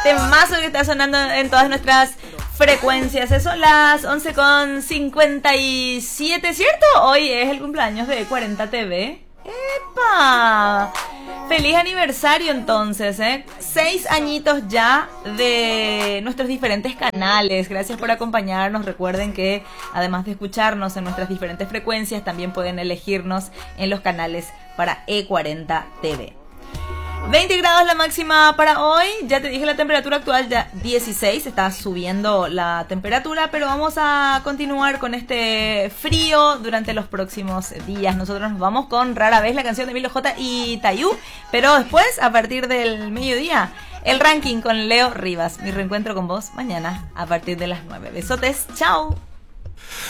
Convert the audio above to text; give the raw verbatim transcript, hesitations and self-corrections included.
Temazo que está sonando en todas nuestras frecuencias. Son las once con cincuenta y siete, ¿cierto? Hoy es el cumpleaños de cuarenta T V. ¡Epa! Feliz aniversario entonces, ¿eh? Seis añitos ya de nuestros diferentes canales. Gracias por acompañarnos. Recuerden que además de escucharnos en nuestras diferentes frecuencias, también pueden elegirnos en los canales para E cuarenta T V. veinte grados la máxima para hoy. Ya te dije la temperatura actual, ya dieciséis. Está subiendo la temperatura, pero vamos a continuar con este frío durante los próximos días. Nosotros nos vamos con Rara Vez, la canción de Milo J y Tayú. Pero después, a partir del mediodía, el ranking con Leo Rivas. Mi reencuentro con vos mañana a partir de las nueve. Besotes, chao.